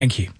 Thank you.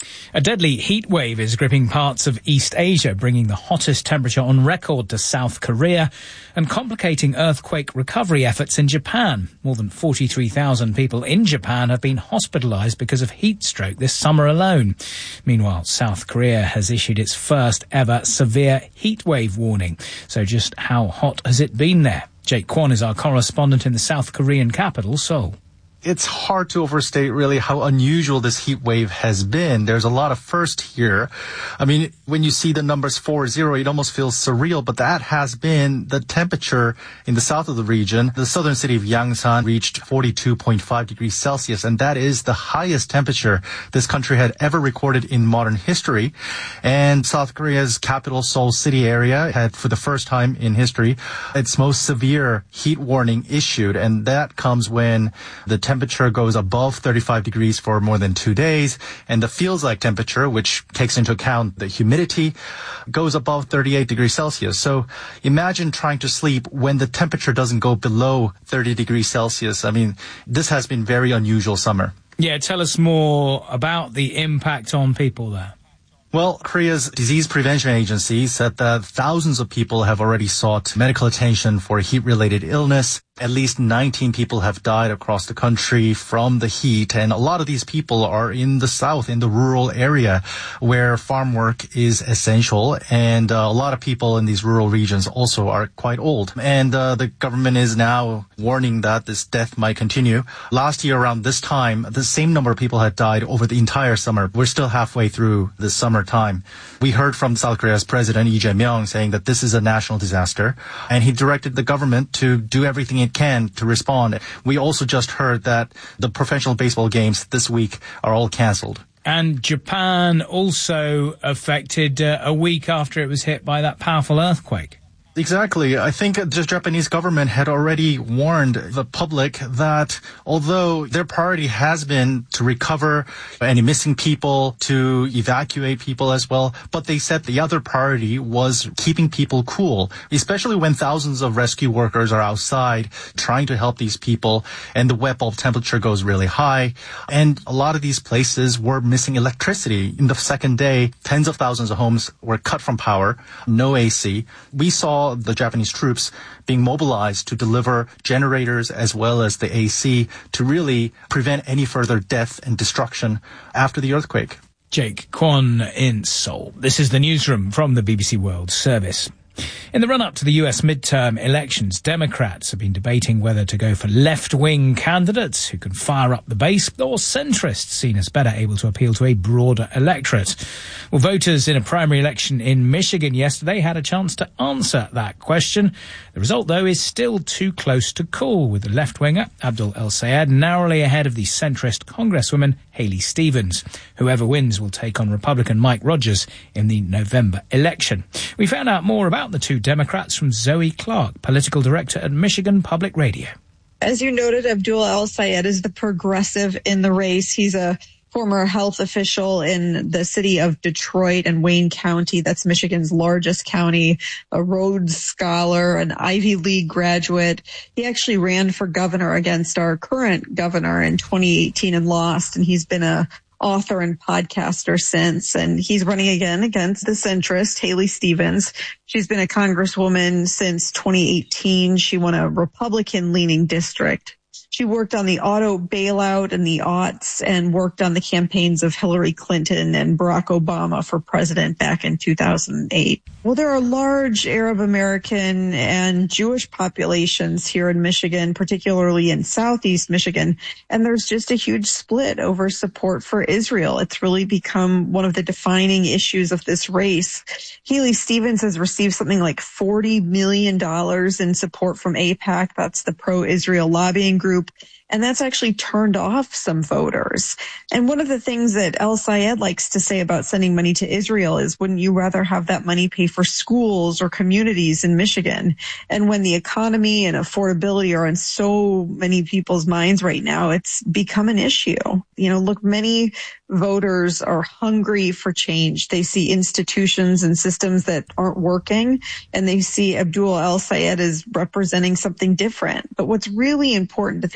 A deadly heat wave is gripping parts of East Asia, bringing the hottest temperature on record to South Korea and complicating earthquake recovery efforts in Japan. More than 43,000 people in Japan have been hospitalized because of heat stroke this summer alone. Meanwhile, South Korea has issued its first ever severe heat wave warning. So just how hot has it been there? Jake Kwon is our correspondent in the South Korean capital, Seoul. It's hard to overstate really how unusual this heat wave has been. There's a lot of first here. I mean, when you see the numbers 40, it almost feels surreal, but that has been the temperature in the south of the region. The southern city of Yangsan reached 42.5 degrees Celsius, and that is the highest temperature this country had ever recorded in modern history. And South Korea's capital, Seoul city area, had for the first time in history its most severe heat warning issued, and that comes when the temperature goes above 35 degrees for more than 2 days, and the feels-like temperature, which takes into account the humidity, goes above 38 degrees Celsius. So imagine trying to sleep when the temperature doesn't go below 30 degrees Celsius. I mean, this has been very unusual summer. Yeah, tell us more about the impact on people there. Well, Korea's Disease Prevention Agency said that thousands of people have already sought medical attention for heat-related illness. At least 19 people have died across the country from the heat, and a lot of these people are in the south, in the rural area, where farm work is essential, and a lot of people in these rural regions also are quite old. And the government is now warning that this death might continue. Last year around this time, the same number of people had died over the entire summer. We're still halfway through the summertime. We heard from South Korea's President Lee Jae-myung saying that this is a national disaster, and he directed the government to do everything it can to respond. We also just heard that the professional baseball games this week are all cancelled. And Japan also affected a week after it was hit by that powerful earthquake. Exactly. I think the Japanese government had already warned the public that although their priority has been to recover any missing people, to evacuate people as well, but they said the other priority was keeping people cool, especially when thousands of rescue workers are outside trying to help these people and the wet bulb temperature goes really high. And a lot of these places were missing electricity. In the second day, tens of thousands of homes were cut from power, no AC. We saw the Japanese troops being mobilized to deliver generators as well as the AC to really prevent any further death and destruction after the earthquake. Jake Kwon in Seoul. This is the newsroom from the BBC World Service. In the run-up to the US midterm elections, Democrats have been debating whether to go for left-wing candidates who can fire up the base or centrists seen as better able to appeal to a broader electorate. Well, voters in a primary election in Michigan yesterday had a chance to answer that question. The result, though, is still too close to call, with the left-winger, Abdul El-Sayed, narrowly ahead of the centrist Congresswoman Haley Stevens. Whoever wins will take on Republican Mike Rogers in the November election. We found out more about the two Democrats from Zoe Clark, political director at Michigan Public Radio. As you noted, Abdul El-Sayed is the progressive in the race. He's a former health official in the city of Detroit and Wayne County. That's Michigan's largest county, a Rhodes Scholar, an Ivy League graduate. He actually ran for governor against our current governor in 2018 and lost, and he's been a author and podcaster since, and he's running again against the centrist Haley Stevens. She's been a congresswoman since 2018. She won a Republican-leaning district. She worked on the auto bailout in the aughts and worked on the campaigns of Hillary Clinton and Barack Obama for president back in 2008. Well, there are large Arab American and Jewish populations here in Michigan, particularly in Southeast Michigan, and there's just a huge split over support for Israel. It's really become one of the defining issues of this race. Haley Stevens has received something like $40 million in support from AIPAC. That's the pro-Israel lobbying group. And that's actually turned off some voters. And one of the things that El-Sayed likes to say about sending money to Israel is, wouldn't you rather have that money pay for schools or communities in Michigan? And when the economy and affordability are on so many people's minds right now, it's become an issue. You know, look, many voters are hungry for change. They see institutions and systems that aren't working, and they see Abdul El-Sayed as representing something different. But what's really important to think about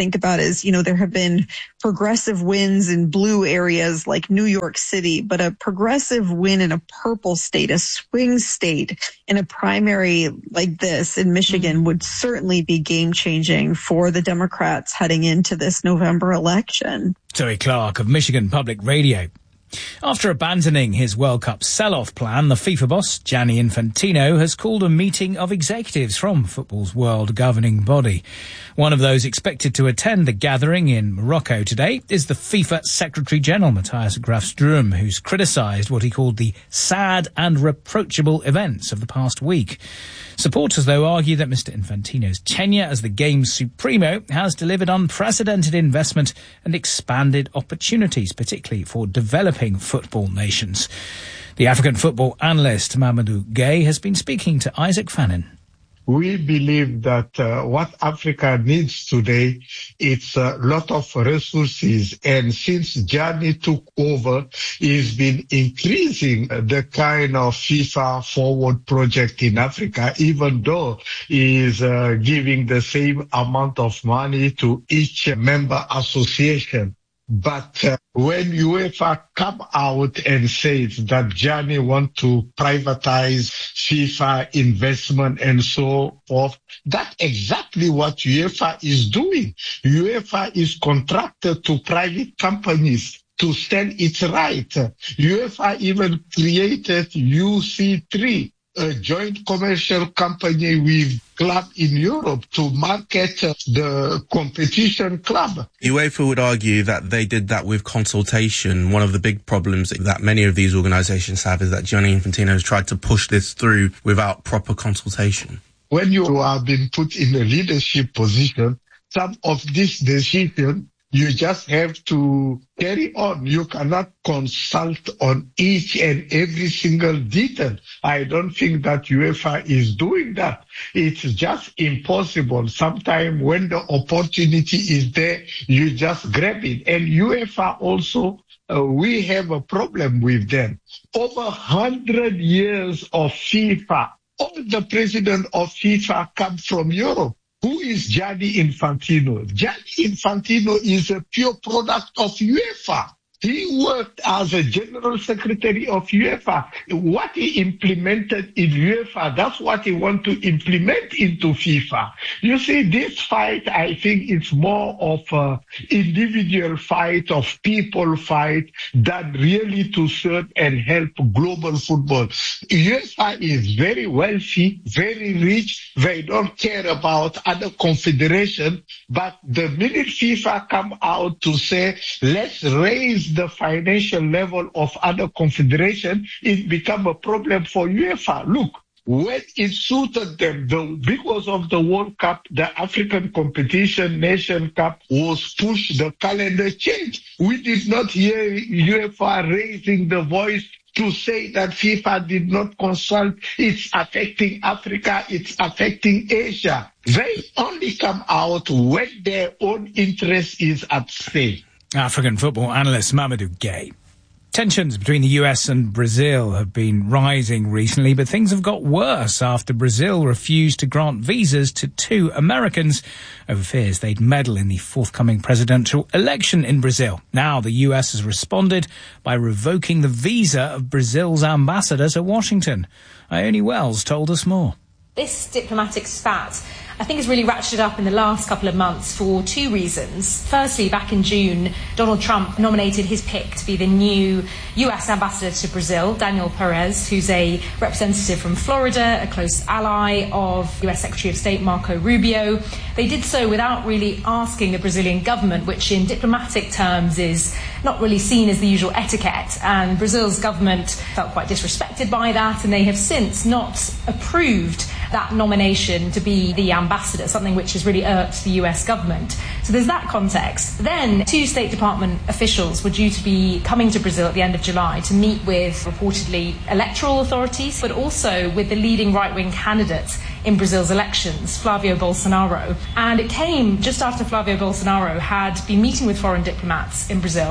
is, there have been progressive wins in blue areas like New York City, but a progressive win in a purple state, a swing state in a primary like this in Michigan would certainly be game changing for the Democrats heading into this November election. Zoe Clark of Michigan Public Radio. After abandoning his World Cup sell-off plan, the FIFA boss, Gianni Infantino, has called a meeting of executives from football's world governing body. One of those expected to attend the gathering in Morocco today is the FIFA Secretary-General, Matthias Graf Sturm, who's criticised what he called the sad and reproachable events of the past week. Supporters, though, argue that Mr. Infantino's tenure as the game's supremo has delivered unprecedented investment and expanded opportunities, particularly for developing football nations. The African football analyst Mamadou Gueye has been speaking to Isaac Fannin. We believe that what Africa needs today, it's a lot of resources. And since Gianni took over, he's been increasing the kind of FIFA Forward project in Africa, even though he is giving the same amount of money to each member association. But when UEFA come out and says that Gianni want to privatize FIFA investment and so forth, that's exactly what UEFA is doing. UEFA is contracted to private companies to stand its right. UEFA even created UC3, a joint commercial company with club in Europe to market the competition club. UEFA would argue that they did that with consultation. One of the big problems that many of these organisations have is that Gianni Infantino has tried to push this through without proper consultation. When you have been put in a leadership position, some of these decisions you just have to carry on. You cannot consult on each and every single detail. I don't think that UEFA is doing that. It's just impossible. Sometimes when the opportunity is there, you just grab it. And UEFA also, we have a problem with them. Over 100 years of FIFA, all the president of FIFA come from Europe. Who is Gianni Infantino? Gianni Infantino is a pure product of UEFA. He worked as a general secretary of UEFA. What he implemented in UEFA, that's what he wants to implement into FIFA. You see, this fight, I think it's more of an individual fight, of people fight, than really to serve and help global football. UEFA is very wealthy, very rich. They don't care about other confederations. But the minute FIFA come out to say, let's raise the financial level of other confederations, it become a problem for UEFA. Look, when it suited them, because of the World Cup, the African competition, Nation Cup was pushed, the calendar changed. We did not hear UEFA raising the voice to say that FIFA did not consult. It's affecting Africa, it's affecting Asia. They only come out when their own interest is at stake. African football analyst Mamadou Gueye. Tensions between the US and Brazil have been rising recently, but things have got worse after Brazil refused to grant visas to two Americans over fears they'd meddle in the forthcoming presidential election in Brazil. Now the US has responded by revoking the visa of Brazil's ambassador to Washington. Ione Wells told us more. This diplomatic spat, I think, has really ratcheted up in the last couple of months for two reasons. Firstly, back in June, Donald Trump nominated his pick to be the new US ambassador to Brazil, Daniel Perez, who's a representative from Florida, a close ally of US Secretary of State Marco Rubio. They did so without really asking the Brazilian government, which in diplomatic terms is not really seen as the usual etiquette. And Brazil's government felt quite disrespected by that, and they have since not approved that nomination to be the ambassador, something which has really irked the US government. So there's that context. Then two State Department officials were due to be coming to Brazil at the end of July to meet with reportedly electoral authorities, but also with the leading right-wing candidate in Brazil's elections, Flavio Bolsonaro. And it came just after Flavio Bolsonaro had been meeting with foreign diplomats in Brazil.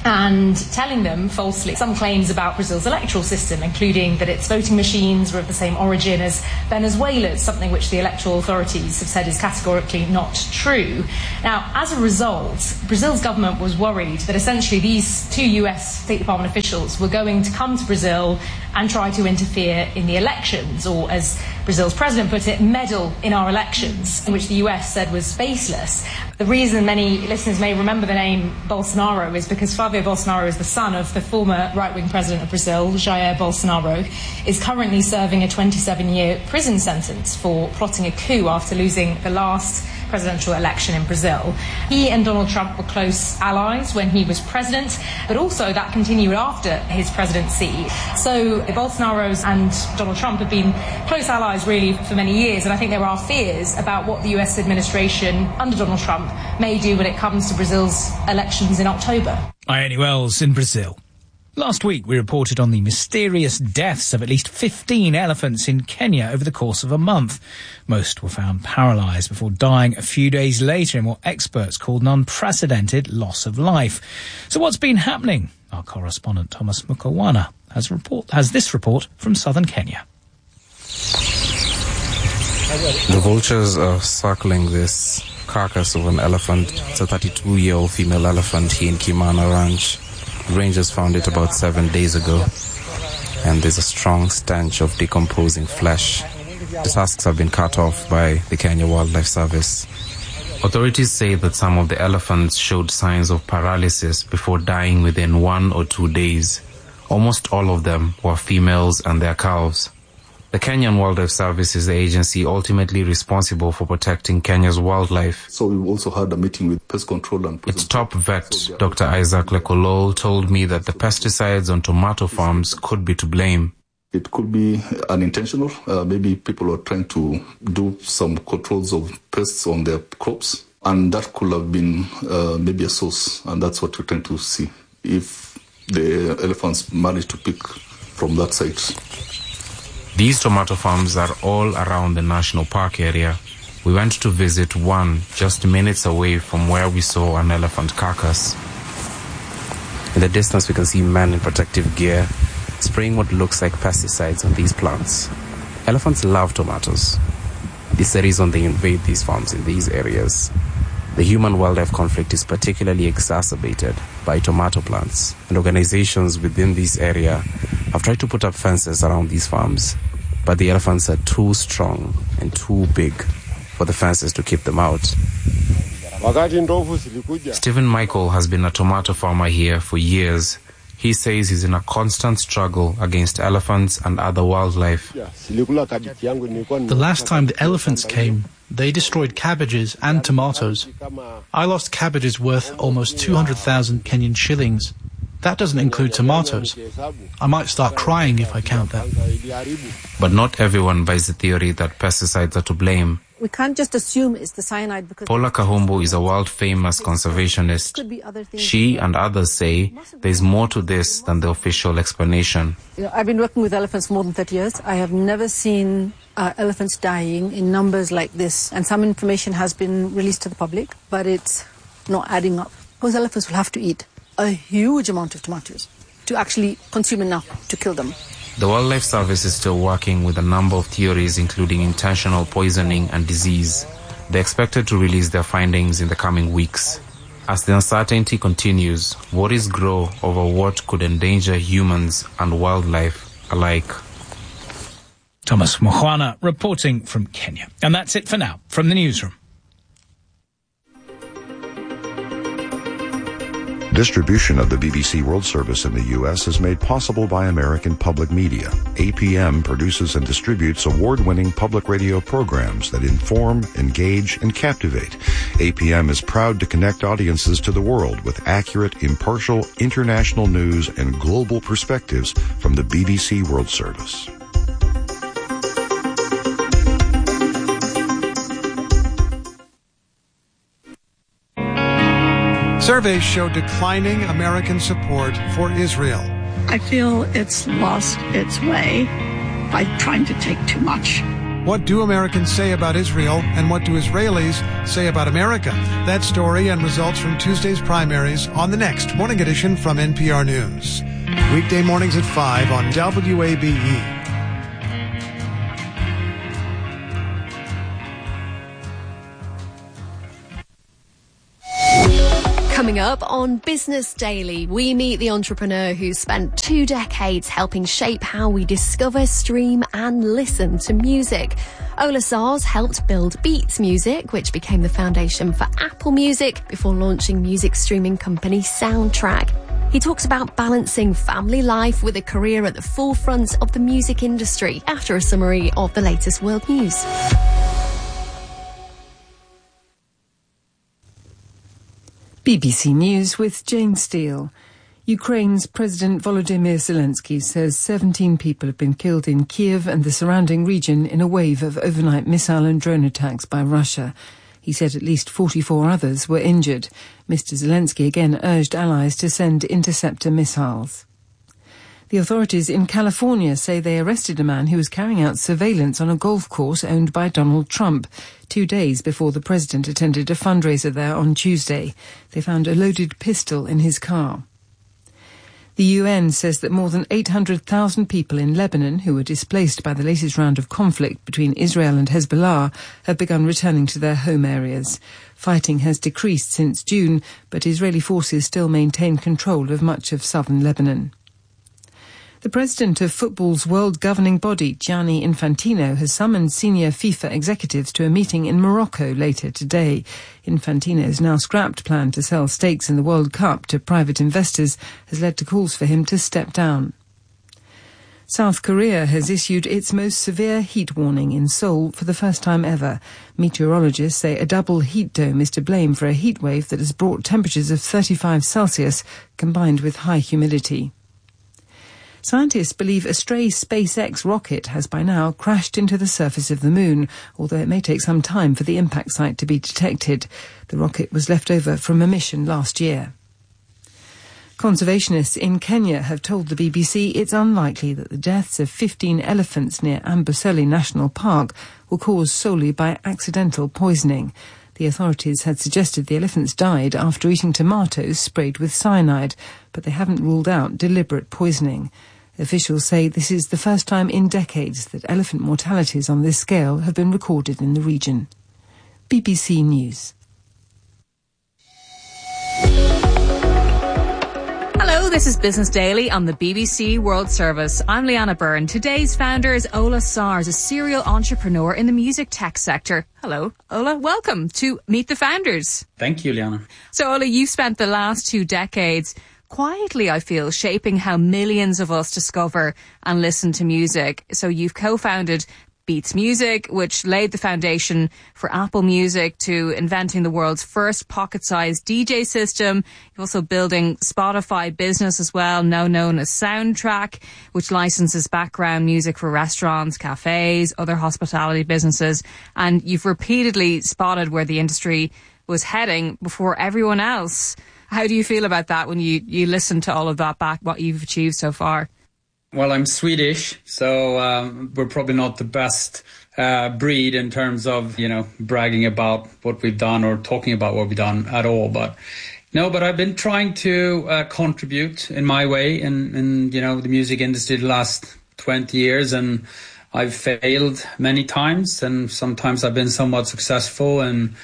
and telling them falsely some claims about Brazil's electoral system, including that its voting machines were of the same origin as Venezuela's, something which the electoral authorities have said is categorically not true. Now, as a result, Brazil's government was worried that essentially these two US State Department officials were going to come to Brazil and try to interfere in the elections, or as Brazil's president put it, meddle in our elections, in which the US said was baseless. The reason many listeners may remember the name Bolsonaro is because Flavio Bolsonaro is the son of the former right-wing president of Brazil, Jair Bolsonaro, is currently serving a 27-year prison sentence for plotting a coup after losing the last presidential election in Brazil. He and Donald Trump were close allies when he was president, but also that continued after his presidency. So the Bolsonaros and Donald Trump have been close allies really for many years, and I think there are fears about what the US administration under Donald Trump may do when it comes to Brazil's elections in October. Ione Wells in Brazil. Last week, we reported on the mysterious deaths of at least 15 elephants in Kenya over the course of a month. Most were found paralysed before dying a few days later in what experts called an unprecedented loss of life. So what's been happening? Our correspondent Thomas Mukawana has this report from southern Kenya. The vultures are circling this carcass of an elephant. It's a 32-year-old female elephant here in Kimana Ranch. Rangers found it about 7 days ago, and there's a strong stench of decomposing flesh. The tusks have been cut off by the Kenya Wildlife Service. Authorities say that some of the elephants showed signs of paralysis before dying within 1 or 2 days. Almost all of them were females and their calves. The Kenyan Wildlife Service is the agency ultimately responsible for protecting Kenya's wildlife. So we've also had a meeting with pest control and its top vet, Dr. Isaac Lekolol, told me that the pesticides on tomato farms could be to blame. It could be unintentional. Maybe people are trying to do some controls of pests on their crops, and that could have been maybe a source, and that's what we're trying to see, if the elephants manage to pick from that site. These tomato farms are all around the national park area. We went to visit one just minutes away from where we saw an elephant carcass. In the distance, we can see men in protective gear spraying what looks like pesticides on these plants. Elephants love tomatoes. This is the reason they invade these farms in these areas. The human-wildlife conflict is particularly exacerbated by tomato plants, and organizations within this area have tried to put up fences around these farms, but the elephants are too strong and too big for the fences to keep them out. Stephen Michael has been a tomato farmer here for years. He says he's in a constant struggle against elephants and other wildlife. The last time the elephants came, they destroyed cabbages and tomatoes. I lost cabbages worth almost 200,000 Kenyan shillings. That doesn't include tomatoes. I might start crying if I count that. But not everyone buys the theory that pesticides are to blame. We can't just assume it's the cyanide because... Paula Kahumbu is a world-famous conservationist. She and others say there's more to this than the official explanation. I've been working with elephants for more than 30 years. I have never seen elephants dying in numbers like this. And some information has been released to the public, but it's not adding up. Those elephants will have to eat a huge amount of tomatoes to actually consume enough to kill them. The Wildlife Service is still working with a number of theories, including intentional poisoning and disease. They're expected to release their findings in the coming weeks. As the uncertainty continues, worries grow over what could endanger humans and wildlife alike. Thomas Mukawana reporting from Kenya. And that's it for now from the newsroom. Distribution of the BBC World Service in the U.S. is made possible by American Public Media. APM produces and distributes award-winning public radio programs that inform, engage, and captivate. APM is proud to connect audiences to the world with accurate, impartial, international news and global perspectives from the BBC World Service. Surveys show declining American support for Israel. I feel it's lost its way by trying to take too much. What do Americans say about Israel, and what do Israelis say about America? That story and results from Tuesday's primaries on the next Morning Edition from NPR News. Weekday mornings at 5 on WABE. Coming up on Business Daily, we meet the entrepreneur who spent 2 decades helping shape how we discover, stream and listen to music. Ola Sars helped build Beats Music, which became the foundation for Apple Music before launching music streaming company Soundtrack. He talks about balancing family life with a career at the forefront of the music industry after a summary of the latest world news. BBC News with Jane Steele. Ukraine's President Volodymyr Zelensky says 17 people have been killed in Kiev and the surrounding region in a wave of overnight missile and drone attacks by Russia. He said at least 44 others were injured. Mr. Zelensky again urged allies to send interceptor missiles. The authorities in California say they arrested a man who was carrying out surveillance on a golf course owned by Donald Trump 2 days before the president attended a fundraiser there on Tuesday. They found a loaded pistol in his car. The UN says that more than 800,000 people in Lebanon who were displaced by the latest round of conflict between Israel and Hezbollah have begun returning to their home areas. Fighting has decreased since June, but Israeli forces still maintain control of much of southern Lebanon. The president of football's world governing body, Gianni Infantino, has summoned senior FIFA executives to a meeting in Morocco later today. Infantino's now scrapped plan to sell stakes in the World Cup to private investors has led to calls for him to step down. South Korea has issued its most severe heat warning in Seoul for the first time ever. Meteorologists say a double heat dome is to blame for a heat wave that has brought temperatures of 35 Celsius combined with high humidity. Scientists believe a stray SpaceX rocket has by now crashed into the surface of the moon, although it may take some time for the impact site to be detected. The rocket was left over from a mission last year. Conservationists in Kenya have told the BBC it's unlikely that the deaths of 15 elephants near Amboseli National Park were caused solely by accidental poisoning. The authorities had suggested the elephants died after eating tomatoes sprayed with cyanide, but they haven't ruled out deliberate poisoning. Officials say this is the first time in decades that elephant mortalities on this scale have been recorded in the region. BBC News. Hello, this is Business Daily on the BBC World Service. I'm Leanna Byrne. Today's founder is Ola Sars, a serial entrepreneur in the music tech sector. Hello, Ola. Welcome to Meet the Founders. Thank you, Leanna. So, Ola, you spent the last 2 decades quietly, I feel, shaping how millions of us discover and listen to music. So you've co-founded Beats Music, which laid the foundation for Apple Music, to inventing the world's first pocket-sized DJ system. You're also building Spotify Business as well, now known as Soundtrack, which licenses background music for restaurants, cafes, other hospitality businesses. And you've repeatedly spotted where the industry was heading before everyone else. How do you feel about that when you listen to all of that back, what you've achieved so far? Well, I'm Swedish, so we're probably not the best breed in terms of, bragging about what we've done or talking about what we've done at all. But I've been trying to contribute in my way in the music industry the last 20 years, and I've failed many times, and sometimes I've been somewhat successful. And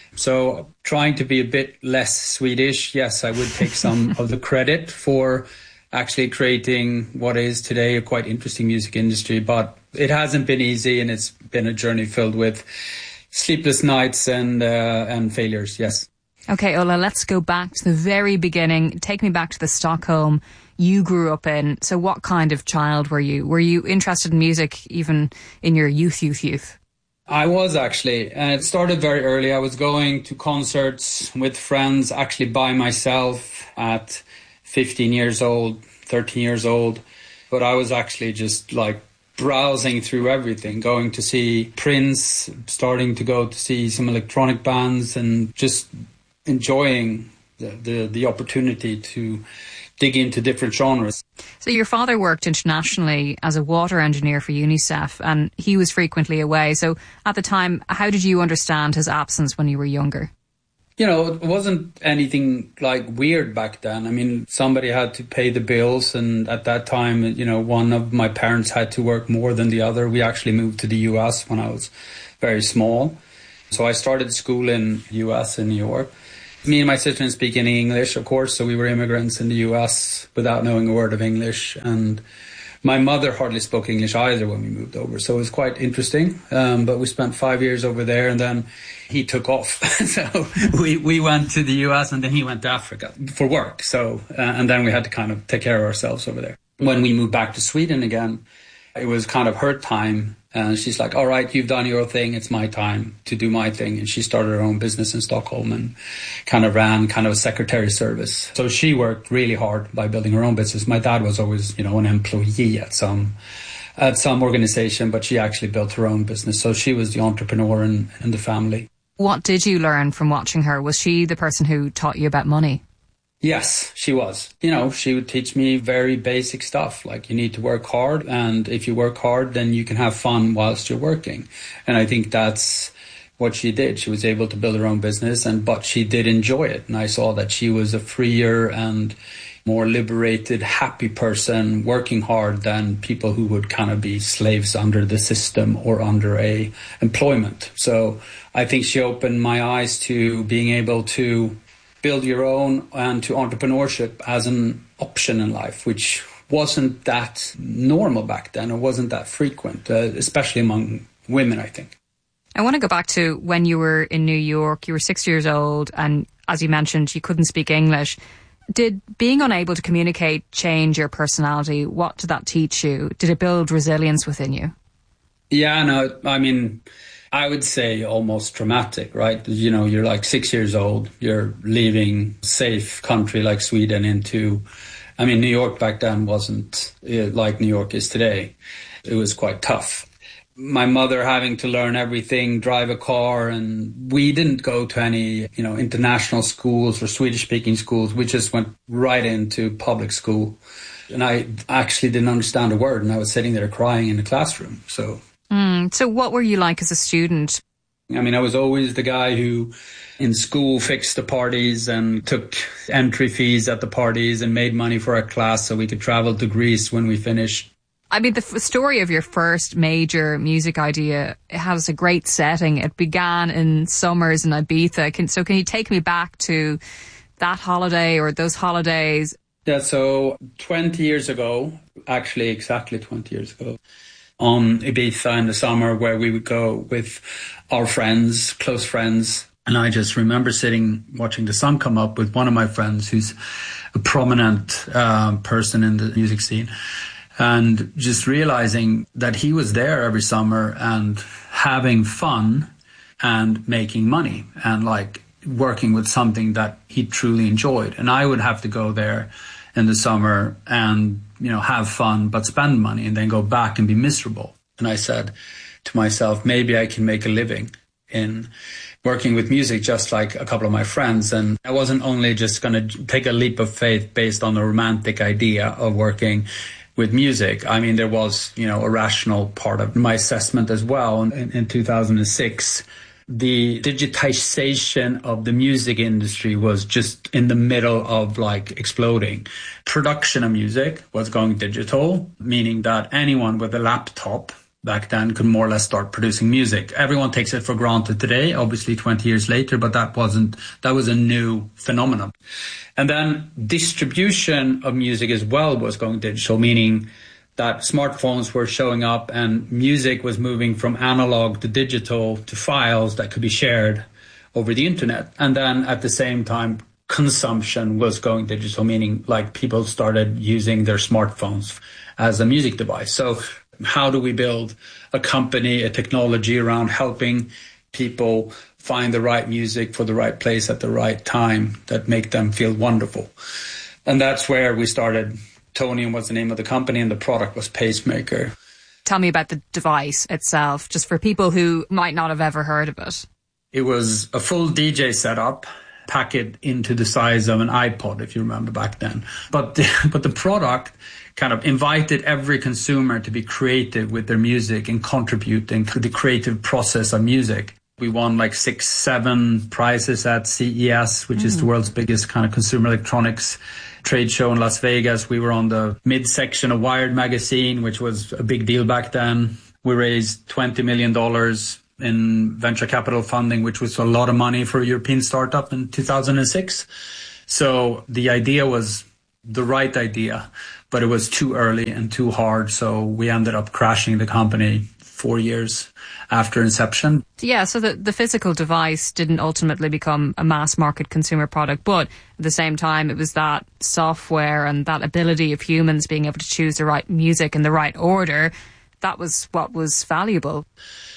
so trying to be a bit less Swedish, yes, I would take some of the credit for actually creating what is today a quite interesting music industry. But it hasn't been easy, and it's been a journey filled with sleepless nights and failures, yes. Okay, Ola, let's go back to the very beginning. Take me back to the Stockholm you grew up in. So what kind of child were you? Were you interested in music even in your youth? I was actually, and it started very early. I was going to concerts with friends, actually by myself at 15 years old, 13 years old. But I was actually just like browsing through everything, going to see Prince, starting to go to see some electronic bands, and just enjoying the opportunity to dig into different genres. So your father worked internationally as a water engineer for UNICEF, and he was frequently away. So at the time, how did you understand his absence when you were younger? You know, it wasn't anything like weird back then. I mean, somebody had to pay the bills, and at that time, you know, one of my parents had to work more than the other. We actually moved to the US when I was very small. So I started school in US in New York. Me and my sister didn't speak any English, of course, so we were immigrants in the US without knowing a word of English. And my mother hardly spoke English either when we moved over, so it was quite interesting. But we spent 5 years over there, and then he took off. So we went to the US, and then he went to Africa for work. So and then we had to kind of take care of ourselves over there. When we moved back to Sweden again, it was kind of her time. And she's like, all right, you've done your thing. It's my time to do my thing. And she started her own business in Stockholm and kind of ran kind of a secretary service. So she worked really hard by building her own business. My dad was always, you know, an employee at some organization, but she actually built her own business. So she was the entrepreneur in the family. What did you learn from watching her? Was she the person who taught you about money? Yes, she was. You know, she would teach me very basic stuff, like you need to work hard, and if you work hard, then you can have fun whilst you're working. And I think that's what she did. She was able to build her own business, but she did enjoy it. And I saw that she was a freer and more liberated, happy person working hard than people who would kind of be slaves under the system or under a employment. So I think she opened my eyes to being able to build your own and to entrepreneurship as an option in life, which wasn't that normal back then. It wasn't that frequent, especially among women, I think. I want to go back to when you were in New York. You were 6 years old, and as you mentioned, you couldn't speak English. Did being unable to communicate change your personality? What did that teach you? Did it build resilience within you? Yeah, no, I mean, I would say almost traumatic, right? You know, you're like 6 years old, you're leaving safe country like Sweden into, I mean, New York back then wasn't like New York is today. It was quite tough. My mother having to learn everything, drive a car, and we didn't go to any, you know, international schools or Swedish-speaking schools. We just went right into public school. And I actually didn't understand a word, and I was sitting there crying in the classroom, so... So what were you like as a student? I mean, I was always the guy who in school fixed the parties and took entry fees at the parties and made money for our class so we could travel to Greece when we finished. I mean, the story of your first major music idea, it has a great setting. It began in summers in Ibiza. Can you take me back to that holiday or those holidays? Yeah, so 20 years ago, actually exactly 20 years ago, on Ibiza in the summer, where we would go with our friends, close friends. And I just remember sitting, watching the sun come up with one of my friends who's a prominent person in the music scene, and just realizing that he was there every summer and having fun and making money and like working with something that he truly enjoyed. And I would have to go there in the summer and, you know, have fun, but spend money and then go back and be miserable. And I said to myself, maybe I can make a living in working with music just like a couple of my friends. And I wasn't only just going to take a leap of faith based on a romantic idea of working with music. I mean, there was, you know, a rational part of my assessment as well. In 2006, the digitization of the music industry was just in the middle of like exploding. Production of music was going digital, meaning that anyone with a laptop back then could more or less start producing music. Everyone takes it for granted today, obviously 20 years later, but that was a new phenomenon. And then distribution of music as well was going digital, meaning that smartphones were showing up and music was moving from analog to digital to files that could be shared over the internet. And then at the same time, consumption was going digital, meaning like people started using their smartphones as a music device. So how do we build a company, a technology around helping people find the right music for the right place at the right time that make them feel wonderful? And that's where we started. Tonium was the name of the company, and the product was Pacemaker. Tell me about the device itself, just for people who might not have ever heard of it. It was a full DJ setup, pack it into the size of an iPod, if you remember back then. But the product kind of invited every consumer to be creative with their music and contributing to the creative process of music. We won like 6-7 prizes at CES, which is the world's biggest kind of consumer electronics trade show in Las Vegas. We were on the mid-section of Wired magazine, which was a big deal back then. We raised $20 million in venture capital funding, which was a lot of money for a European startup in 2006. So the idea was the right idea, but it was too early and too hard. So we ended up crashing the company 4 years after inception. Yeah, so the physical device didn't ultimately become a mass market consumer product, but at the same time, it was that software and that ability of humans being able to choose the right music in the right order. That was what was valuable.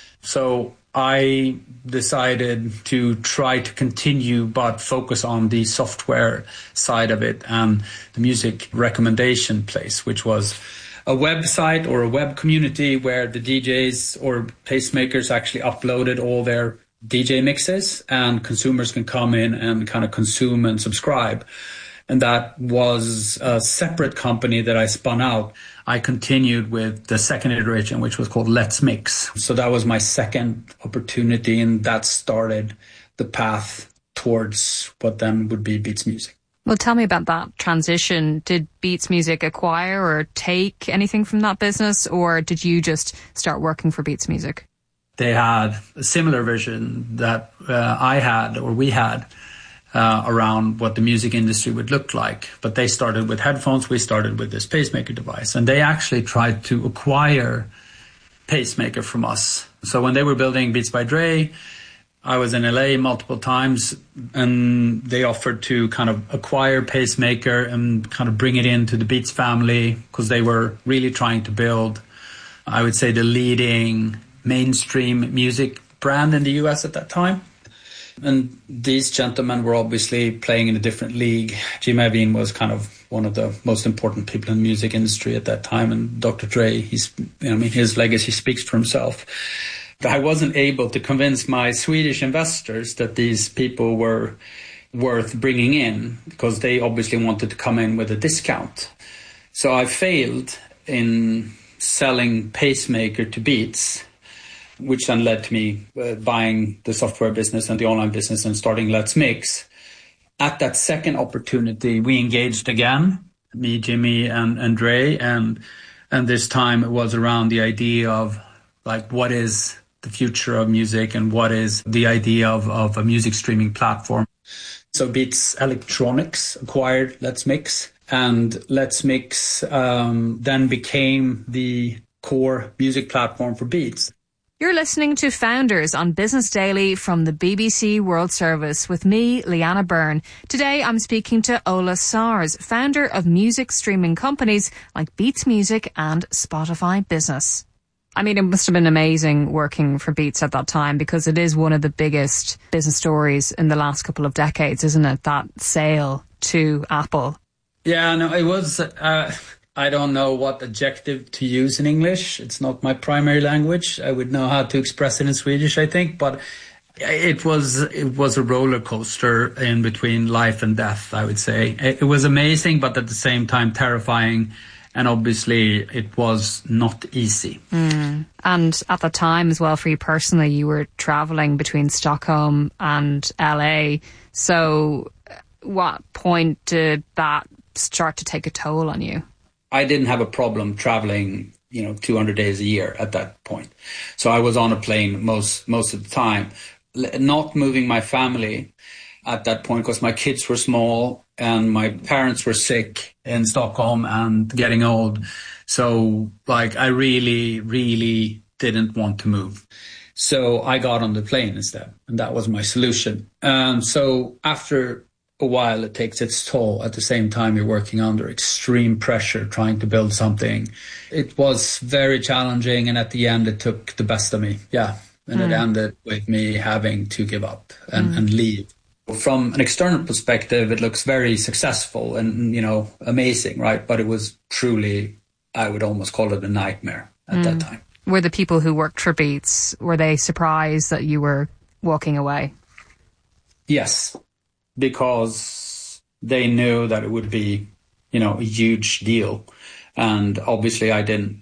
So I decided to try to continue but focus on the software side of it and the music recommendation place, which was a website or a web community where the DJs or pacemakers actually uploaded all their DJ mixes and consumers can come in and kind of consume and subscribe. And that was a separate company that I spun out. I continued with the second iteration, which was called Let's Mix. So that was my second opportunity, and that started the path towards what then would be Beats Music. Well, tell me about that transition. Did Beats Music acquire or take anything from that business, or did you just start working for Beats Music? They had a similar vision that we had around what the music industry would look like. But they started with headphones, we started with this pacemaker device. And they actually tried to acquire pacemaker from us. So when they were building Beats by Dre, I was in LA multiple times, and they offered to kind of acquire pacemaker and kind of bring it into the Beats family, because they were really trying to build, I would say, the leading mainstream music brand in the US at that time. And these gentlemen were obviously playing in a different league. Jim Iovine was kind of one of the most important people in the music industry at that time, and Dr. Dre, his legacy speaks for himself. I wasn't able to convince my Swedish investors that these people were worth bringing in, because they obviously wanted to come in with a discount. So I failed in selling pacemaker to Beats, which then led to me buying the software business and the online business and starting Let's Mix. At that second opportunity, we engaged again, me, Jimmy, and Dre, and this time it was around the idea of, like, what is the future of music and what is the idea of a music streaming platform. So Beats Electronics acquired Let's Mix, and Let's Mix then became the core music platform for Beats. You're listening to Founders on Business Daily from the BBC World Service with me, Leanna Byrne. Today I'm speaking to Ola Sars, founder of music streaming companies like Beats Music and Spotify Business. I mean, it must have been amazing working for Beats at that time, because it is one of the biggest business stories in the last couple of decades, isn't it? That sale to Apple. Yeah, no, it was... I don't know what adjective to use in English. It's not my primary language. I would know how to express it in Swedish, I think. But it was a roller coaster in between life and death, I would say. It was amazing, but at the same time terrifying. And obviously, it was not easy. And at the time as well, for you personally, you were traveling between Stockholm and LA. So what point did that start to take a toll on you? I didn't have a problem traveling, 200 days a year at that point. So I was on a plane most of the time, not moving my family at that point because my kids were small and my parents were sick in Stockholm and getting old. So I really, really didn't want to move. So I got on the plane instead, and that was my solution. So after a while, it takes its toll. At the same time, you're working under extreme pressure, trying to build something. It was very challenging, and at the end, it took the best of me. Yeah, and it ended with me having to give up and leave. From an external perspective, it looks very successful and, amazing, right? But it was truly, I would almost call it a nightmare at that time. Were the people who worked for Beats, were they surprised that you were walking away? Yes. because they knew that it would be, a huge deal. And obviously I didn't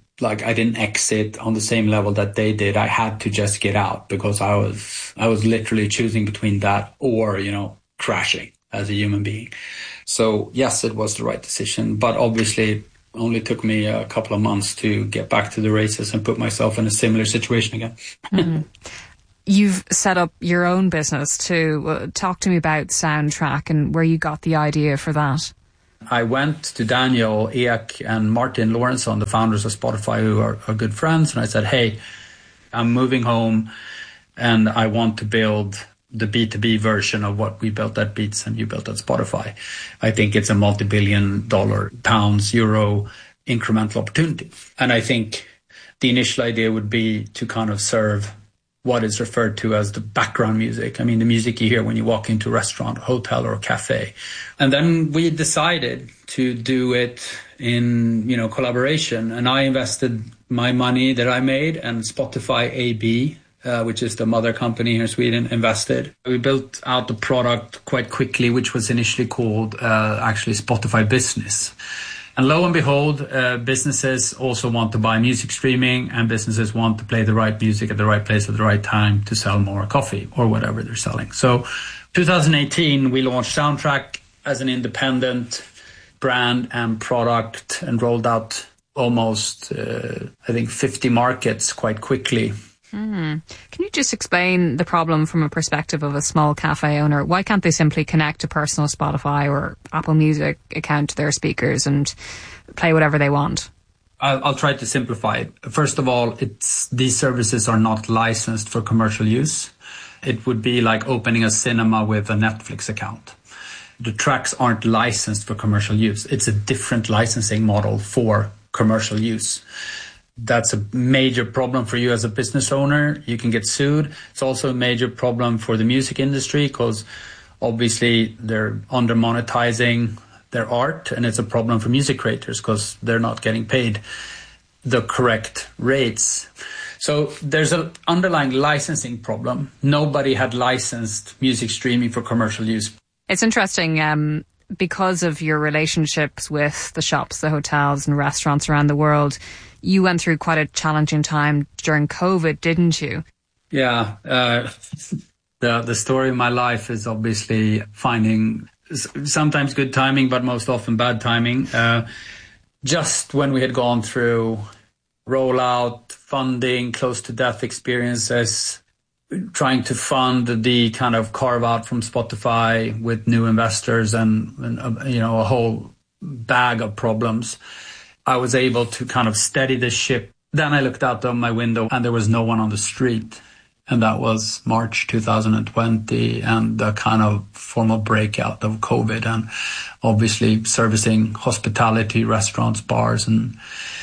exit on the same level that they did. I had to just get out because I was literally choosing between that or, crashing as a human being. So yes, it was the right decision, but obviously it only took me a couple of months to get back to the races and put myself in a similar situation again. Mm-hmm. You've set up your own business too. Talk to me about Soundtrack and where you got the idea for that. I went to Daniel Ek and Martin Lorentzon, the founders of Spotify, who are good friends, and I said, hey, I'm moving home and I want to build the B2B version of what we built at Beats and you built at Spotify. I think it's a multi-billion-dollar, pounds, euro incremental opportunity. And I think the initial idea would be to kind of serve what is referred to as the background music. I mean, the music you hear when you walk into a restaurant, a hotel, or a cafe. And then we decided to do it in, collaboration. And I invested my money that I made, and Spotify AB, which is the mother company here in Sweden, invested. We built out the product quite quickly, which was initially called actually Spotify Business. And lo and behold, businesses also want to buy music streaming, and businesses want to play the right music at the right place at the right time to sell more coffee or whatever they're selling. So 2018, we launched Soundtrack as an independent brand and product and rolled out almost, 50 markets quite quickly. Can you just explain the problem from a perspective of a small cafe owner? Why can't they simply connect a personal Spotify or Apple Music account to their speakers and play whatever they want? I'll try to simplify it. First of all, these services are not licensed for commercial use. It would be like opening a cinema with a Netflix account. The tracks aren't licensed for commercial use. It's a different licensing model for commercial use. That's a major problem for you as a business owner. You can get sued. It's also a major problem for the music industry because obviously they're under monetizing their art, and it's a problem for music creators because they're not getting paid the correct rates. So there's an underlying licensing problem. Nobody had licensed music streaming for commercial use. It's interesting because of your relationships with the shops, the hotels and restaurants around the world. You went through quite a challenging time during COVID, didn't you? Yeah. The story of my life is obviously finding sometimes good timing, but most often bad timing. Just when we had gone through rollout, funding, close to death experiences, trying to fund the kind of carve out from Spotify with new investors and a whole bag of problems, I was able to kind of steady the ship. Then I looked out of my window and there was no one on the street. And that was March 2020 and the kind of formal breakout of COVID, and obviously servicing hospitality, restaurants, bars and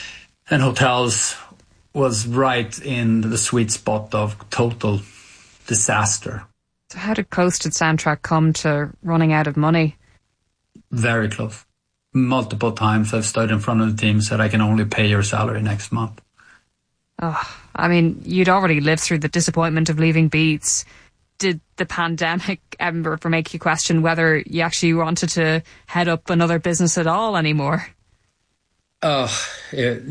hotels was right in the sweet spot of total disaster. So how close did Soundtrack come to running out of money? Very close. Multiple times I've stood in front of the team and said, I can only pay your salary next month. Oh, I mean, you'd already lived through the disappointment of leaving Beats. Did the pandemic ever make you question whether you actually wanted to head up another business at all anymore? It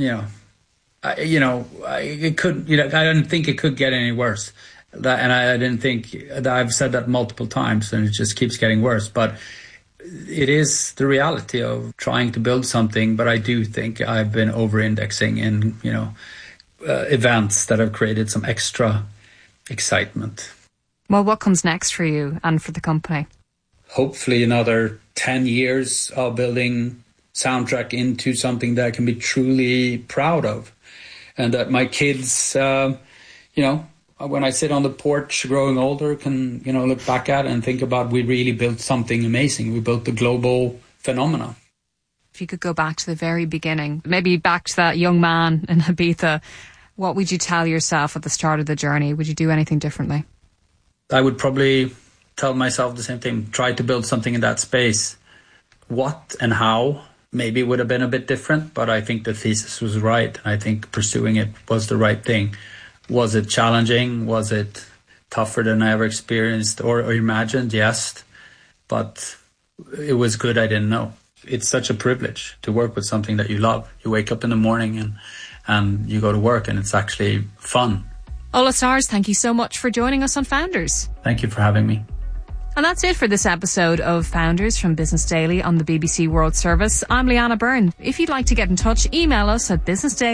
could, I didn't think it could get any worse. And I didn't think, I've said that multiple times and it just keeps getting worse. But it is the reality of trying to build something. But I do think I've been over-indexing in, events that have created some extra excitement. Well, what comes next for you and for the company? Hopefully another 10 years of building Soundtrack into something that I can be truly proud of. And that my kids, when I sit on the porch growing older, can, look back at it and think about we really built something amazing. We built the global phenomenon. If you could go back to the very beginning, maybe back to that young man in Ibiza, what would you tell yourself at the start of the journey? Would you do anything differently? I would probably tell myself the same thing. Try to build something in that space. What and how maybe would have been a bit different, but I think the thesis was right. I think pursuing it was the right thing. Was it challenging? Was it tougher than I ever experienced or imagined? Yes. but it was good I didn't know. It's such a privilege to work with something that you love. You wake up in the morning and you go to work, and it's actually fun. Ola Stars, thank you so much for joining us on Founders. Thank you for having me. And that's it for this episode of Founders from Business Daily on the BBC World Service. I'm Leanna Byrne. If you'd like to get in touch, email us at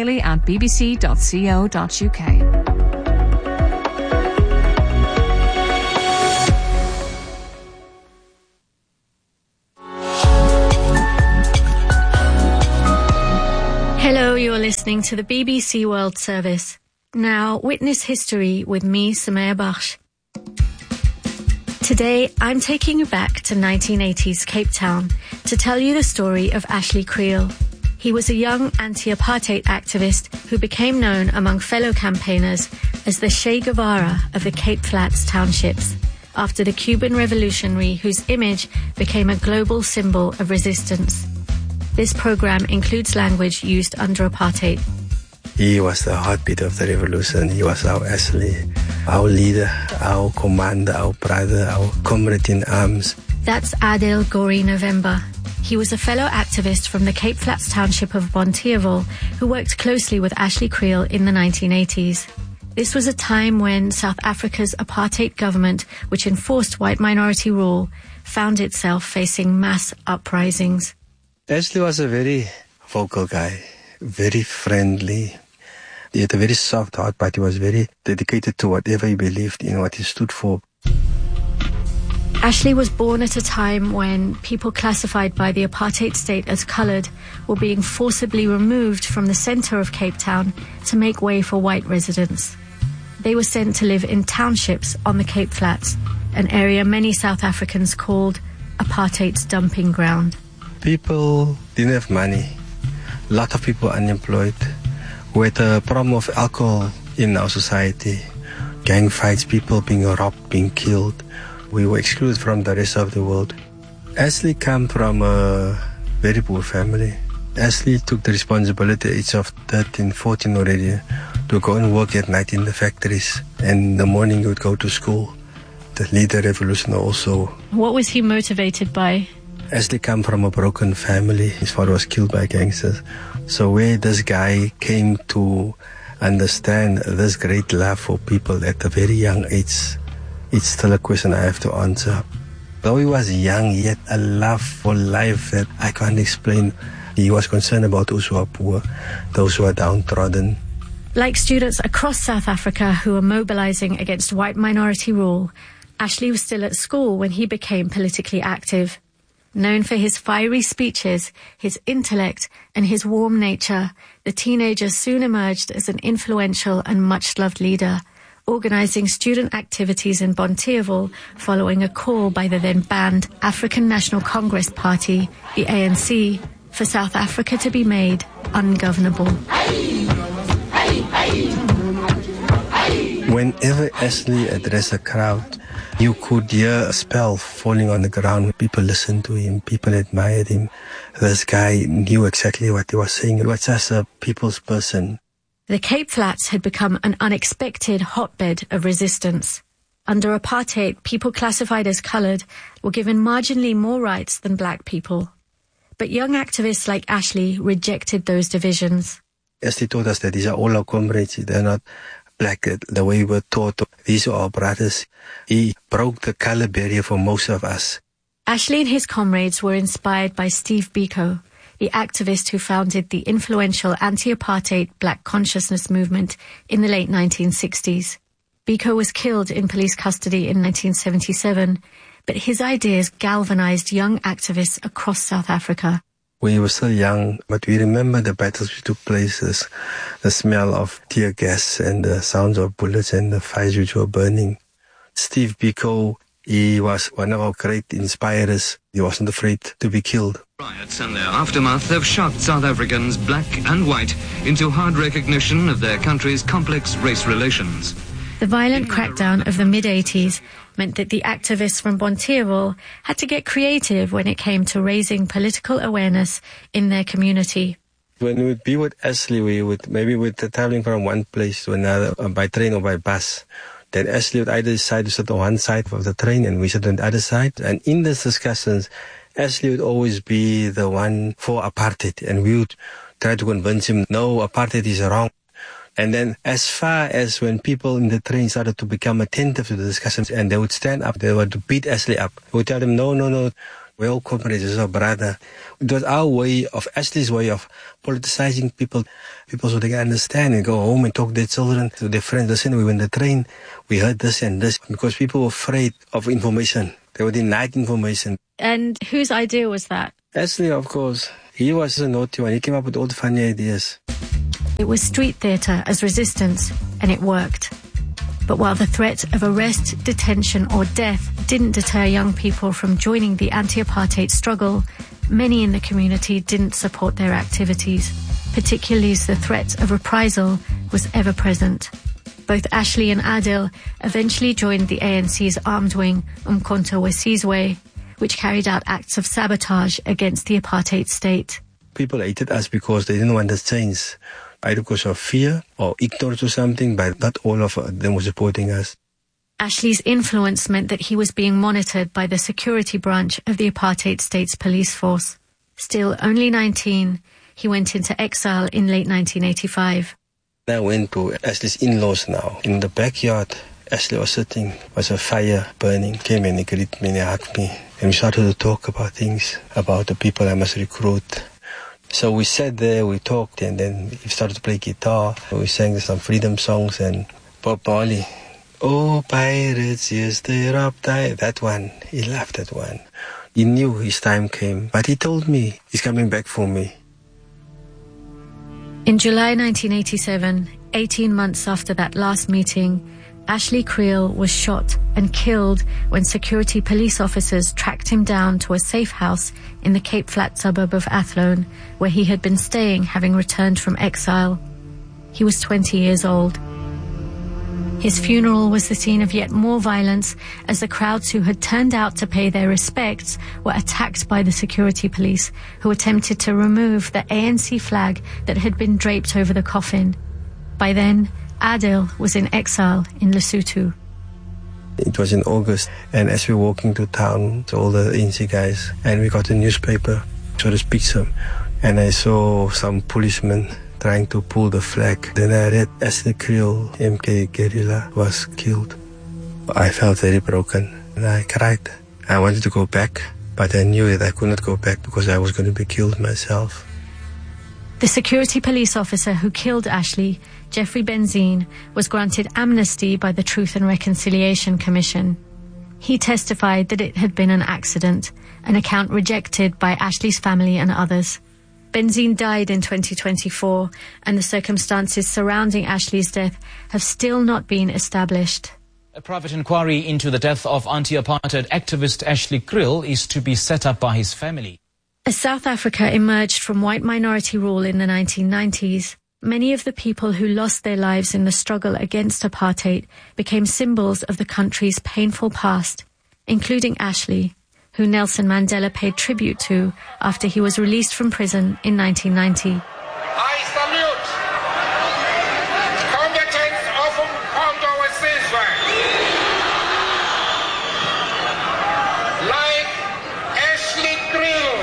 businessdaily@bbc.co.uk. Hello, you're listening to the BBC World Service. Now, witness history with me, Samaya Bakhsh. Today, I'm taking you back to 1980s Cape Town to tell you the story of Ashley Creel. He was a young anti-apartheid activist who became known among fellow campaigners as the Che Guevara of the Cape Flats townships, after the Cuban revolutionary whose image became a global symbol of resistance. This program includes language used under apartheid. He was the heartbeat of the revolution. He was our Ashley, our leader, our commander, our brother, our comrade in arms. That's Adel Gori November. He was a fellow activist from the Cape Flats township of Bonteheuwel who worked closely with Ashley Creel in the 1980s. This was a time when South Africa's apartheid government, which enforced white minority rule, found itself facing mass uprisings. Ashley was a very vocal guy, very friendly. He had a very soft heart, but he was very dedicated to whatever he believed in, what he stood for. Ashley was born at a time when people classified by the apartheid state as coloured were being forcibly removed from the centre of Cape Town to make way for white residents. They were sent to live in townships on the Cape Flats, an area many South Africans called apartheid's dumping ground. People didn't have money. A lot of people unemployed. We had a problem of alcohol in our society. Gang fights, people being robbed, being killed. We were excluded from the rest of the world. Ashley came from a very poor family. Ashley took the responsibility at the age of 13, 14 already to go and work at night in the factories. And in the morning he would go to school to lead the revolution also. What was he motivated by? Ashley came from a broken family. His father was killed by gangsters. So where this guy came to understand this great love for people at a very young age, it's still a question I have to answer. Though he was young, he had a love for life that I can't explain. He was concerned about those who are poor, those who are downtrodden. Like students across South Africa who were mobilizing against white minority rule, Ashley was still at school when he became politically active. Known for his fiery speeches, his intellect, and his warm nature, the teenager soon emerged as an influential and much-loved leader, organising student activities in Bonteheuwel following a call by the then-banned African National Congress Party, the ANC, for South Africa to be made ungovernable. Whenever Ashley addressed a crowd, you could hear a spell falling on the ground. People listened to him, people admired him. This guy knew exactly what he was saying. He was just a people's person. The Cape Flats had become an unexpected hotbed of resistance. Under apartheid, people classified as coloured were given marginally more rights than black people. But young activists like Ashley rejected those divisions. Ashley told us that these are all our comrades. They're not black the way we were taught. These are our brothers. He broke the colour barrier for most of us. Ashley and his comrades were inspired by Steve Biko, the activist who founded the influential anti-apartheid black consciousness movement in the late 1960s. Biko was killed in police custody in 1977, but his ideas galvanized young activists across South Africa. We were still young, but we remember the battles which took place, the smell of tear gas and the sounds of bullets and the fires which were burning. Steve Biko, he was one of our great inspirers. He wasn't afraid to be killed. Riots and their aftermath have shocked South Africans, black and white, into hard recognition of their country's complex race relations. The violent crackdown of the mid-80s meant that the activists from Bonteheuwel had to get creative when it came to raising political awareness in their community. When we would be with Ashley, we would traveling from one place to another by train or by bus Then Ashley would either decide to sit on one side of the train and we sit on the other side. And in these discussions, Ashley would always be the one for apartheid. And we would try to convince him, no, apartheid is wrong. And then as far as when people in the train started to become attentive to the discussions and they would stand up, they would beat Ashley up. We would tell them, no, we're all comrades, this is our brother. It was our way of, Ashley's way of politicizing people so they can understand and go home and talk to their children, to their friends. Listen, we were in the train, we heard this and this, because people were afraid of information. They were denied information. And whose idea was that? Ashley, of course. He was a naughty one. He came up with all the funny ideas. It was street theatre as resistance, and it worked. But while the threat of arrest, detention or death didn't deter young people from joining the anti-apartheid struggle, many in the community didn't support their activities, particularly as the threat of reprisal was ever present. Both Ashley and Adil eventually joined the ANC's armed wing, Umkhonto weSizwe, which carried out acts of sabotage against the apartheid state. People hated us because they didn't want us to change, either because of fear or ignorance or something, but not all of them were supporting us. Ashley's influence meant that he was being monitored by the security branch of the apartheid state's police force. Still only 19, he went into exile in late 1985. I went to Ashley's in-laws now. In the backyard, Ashley was sitting, was a fire burning, came and he greeted me and he hugged me. And we started to talk about things, about the people I must recruit. So we sat there, we talked, and then he started to play guitar. We sang some freedom songs and Bob Marley. Oh, pirates, yes, they're up there. That one, he loved that one. He knew his time came, but he told me he's coming back for me. In July 1987, 18 months after that last meeting, Ashley Creel was shot and killed when security police officers tracked him down to a safe house in the Cape Flat suburb of Athlone, where he had been staying having returned from exile. He was 20 years old. His funeral was the scene of yet more violence as the crowds who had turned out to pay their respects were attacked by the security police, who attempted to remove the ANC flag that had been draped over the coffin. By then, Adil was in exile in Lesotho. It was in August, and as we were walking to town, all the ANC guys, and we got a newspaper, saw this picture, and I saw some policemen trying to pull the flag. Then I read Ashley Creel, MK guerrilla, was killed. I felt very broken, and I cried. I wanted to go back, but I knew that I could not go back because I was going to be killed myself. The security police officer who killed Ashley, Jeffrey Benzine, was granted amnesty by the Truth and Reconciliation Commission. He testified that it had been an accident, an account rejected by Ashley's family and others. Benzine died in 2024, and the circumstances surrounding Ashley's death have still not been established. A private inquiry into the death of anti-apartheid activist Ashley Creel is to be set up by his family. As South Africa emerged from white minority rule in the 1990s, many of the people who lost their lives in the struggle against apartheid became symbols of the country's painful past, including Ashley, who Nelson Mandela paid tribute to after he was released from prison in 1990. I salute combatants of Umkhonto weSizwe, like Ashley Creel,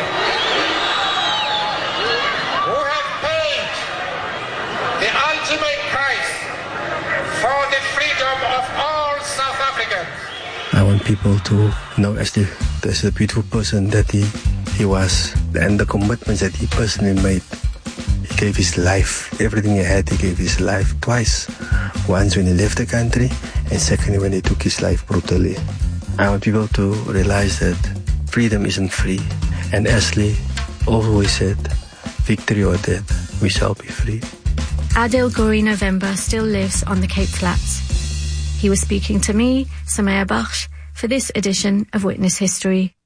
who have paid the ultimate price for the freedom of all South Africans. I want people to know Ashley as a beautiful person that he was, and the commitments that he personally made. He gave his life, everything he had, he gave his life twice. Once when he left the country, and secondly when he took his life brutally. I want people to realize that freedom isn't free. And Ashley always said, victory or death, we shall be free. Adil Gori November still lives on the Cape Flats. He was speaking to me, Samaya Bakhsh, for this edition of Witness History.